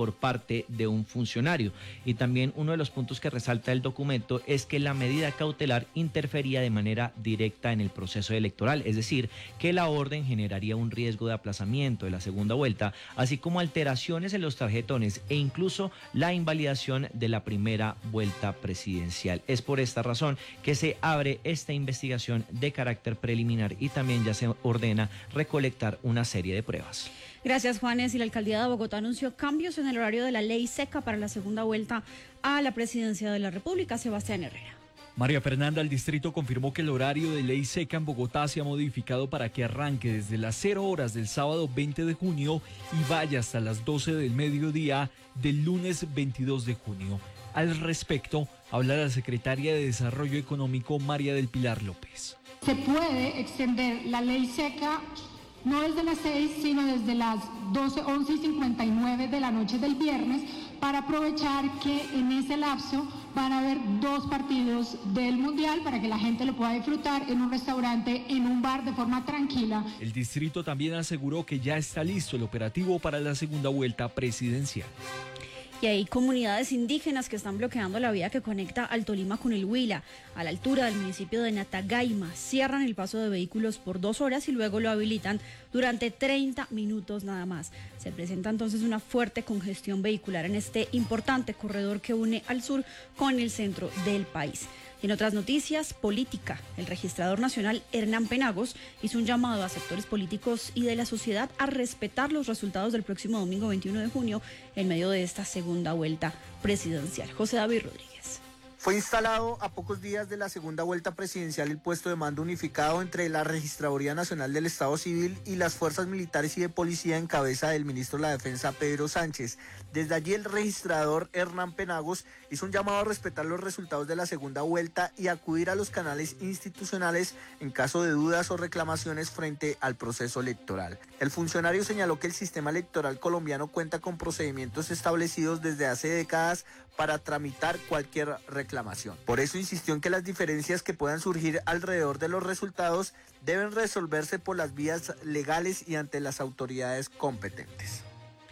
por parte de un funcionario. Y también uno de los puntos que resalta el documento es que la medida cautelar interfería de manera directa en el proceso electoral, es decir, que la orden generaría un riesgo de aplazamiento de la segunda vuelta, así como alteraciones en los tarjetones e incluso la invalidación de la primera vuelta presidencial. Es por esta razón que se abre esta investigación de carácter preliminar y también ya se ordena recolectar una serie de pruebas. Gracias, Juanes. Y la alcaldía de Bogotá anunció cambios en el horario de la ley seca para la segunda vuelta a la presidencia de la República. Sebastián Herrera. María Fernanda, el distrito confirmó que el horario de ley seca en Bogotá se ha modificado para que arranque desde las 0 horas del sábado 20 de junio y vaya hasta las 12 del mediodía del lunes 22 de junio. Al respecto, habla la secretaria de Desarrollo Económico, María del Pilar López. Se puede extender la ley seca no desde las 6, sino desde las 12, 11 y 59 de la noche del viernes, para aprovechar que en ese lapso van a haber 2 partidos del Mundial para que la gente lo pueda disfrutar en un restaurante, en un bar de forma tranquila. El distrito también aseguró que ya está listo el operativo para la segunda vuelta presidencial. Y hay comunidades indígenas que están bloqueando la vía que conecta al Tolima con el Huila, a la altura del municipio de Natagaima. Cierran el paso de vehículos por 2 horas y luego lo habilitan durante 30 minutos nada más. Se presenta entonces una fuerte congestión vehicular en este importante corredor que une al sur con el centro del país. En otras noticias, política, el registrador nacional Hernán Penagos hizo un llamado a sectores políticos y de la sociedad a respetar los resultados del próximo domingo 21 de junio en medio de esta segunda vuelta presidencial. José David Rodríguez. Fue instalado a pocos días de la segunda vuelta presidencial el puesto de mando unificado entre la Registraduría Nacional del Estado Civil y las fuerzas militares y de policía en cabeza del ministro de la Defensa, Pedro Sánchez. Desde allí el registrador Hernán Penagos hizo un llamado a respetar los resultados de la segunda vuelta y acudir a los canales institucionales en caso de dudas o reclamaciones frente al proceso electoral. El funcionario señaló que el sistema electoral colombiano cuenta con procedimientos establecidos desde hace décadas para tramitar cualquier reclamación. Por eso insistió en que las diferencias que puedan surgir alrededor de los resultados deben resolverse por las vías legales y ante las autoridades competentes.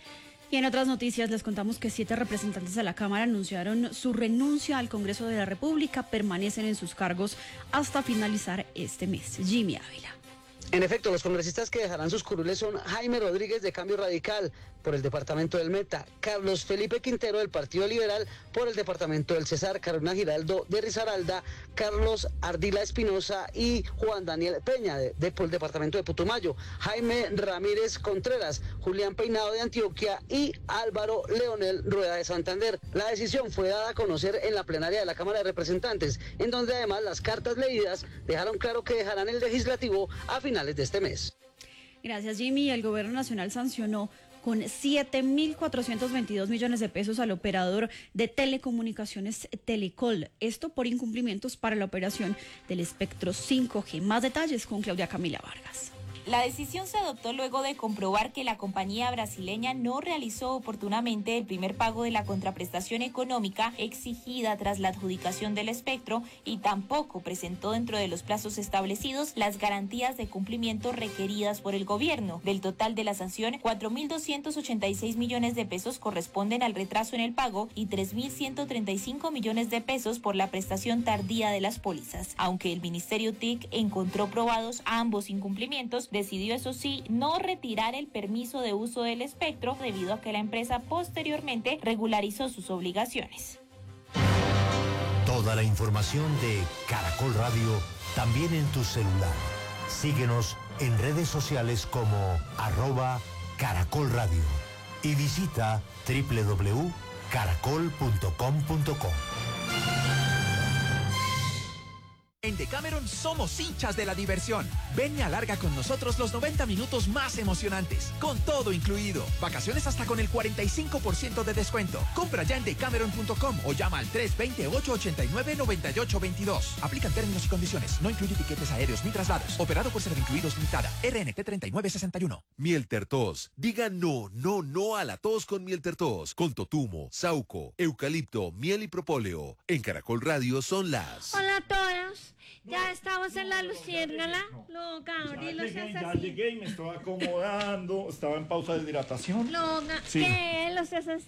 Y en otras noticias les contamos que 7 representantes de la Cámara anunciaron su renuncia al Congreso de la República, permanecen en sus cargos hasta finalizar este mes. Jimmy Ávila. En efecto, los congresistas que dejarán sus curules son Jaime Rodríguez de Cambio Radical por el departamento del Meta, Carlos Felipe Quintero del Partido Liberal por el departamento del Cesar, Carolina Giraldo de Risaralda, Carlos Ardila Espinosa y Juan Daniel Peña por el departamento de Putumayo, Jaime Ramírez Contreras, Julián Peinado de Antioquia y Álvaro Leonel Rueda de Santander. La decisión fue dada a conocer en la plenaria de la Cámara de Representantes, en donde además las cartas leídas dejaron claro que dejarán el legislativo a finales de este mes. Gracias, Jimmy. El gobierno nacional sancionó con 7.422 millones de pesos al operador de telecomunicaciones Telecol. Esto por incumplimientos para la operación del espectro 5G. Más detalles con Claudia Camila Vargas. La decisión se adoptó luego de comprobar que la compañía brasileña no realizó oportunamente el primer pago de la contraprestación económica exigida tras la adjudicación del espectro y tampoco presentó dentro de los plazos establecidos las garantías de cumplimiento requeridas por el gobierno. Del total de la sanción, 4.286 millones de pesos corresponden al retraso en el pago y 3.135 millones de pesos por la prestación tardía de las pólizas. Aunque el Ministerio TIC encontró probados ambos incumplimientos, decidió, eso sí, no retirar el permiso de uso del espectro debido a que la empresa posteriormente regularizó sus obligaciones. Toda la información de Caracol Radio también en tu celular. Síguenos en redes sociales como @Caracol Radio y visita www.caracol.com.co. En Decameron somos hinchas de la diversión. Ven y alarga con nosotros los 90 minutos más emocionantes, con todo incluido. Vacaciones hasta con el 45% de descuento. Compra ya en decameron.com o llama al 320-889-9822. Aplican términos y condiciones. No incluye tiquetes aéreos ni traslados. Operado por Servincluidos Limitada. RNT 3961. Miel Tertos. Diga no a la tos con Miel Tertos. Con totumo, sauco, eucalipto, miel y propóleo. En Caracol Radio son las... Hola a todos. Ya estamos en la luciérnala. Loca, ya llegué y me estaba acomodando. Estaba en pausa de hidratación. Loca, sí. ¿Qué? Los haces así.